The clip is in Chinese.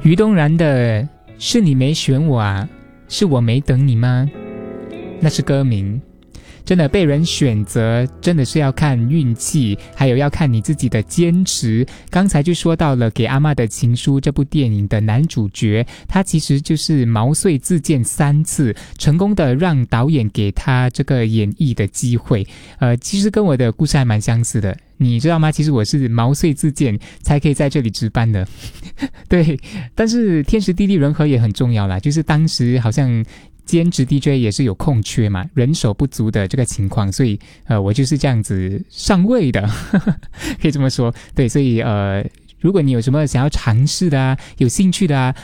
于东然的是你没选我啊，是我没等你吗？那是歌名。真的被人选择真的是要看运气，还有要看你自己的坚持。刚才就说到了《给阿嬷的情书》这部电影的男主角，他其实就是毛遂自荐3次，成功的让导演给他这个演绎的机会。其实跟我的故事还蛮相似的，你知道吗？其实我是毛遂自荐才可以在这里值班的。对，但是天时地利人和也很重要啦，就是当时好像兼职 DJ 也是有空缺嘛，人手不足的这个情况，所以我就是这样子上位的，可以这么说。对，所以如果你有什么想要尝试的啊，有兴趣的啊，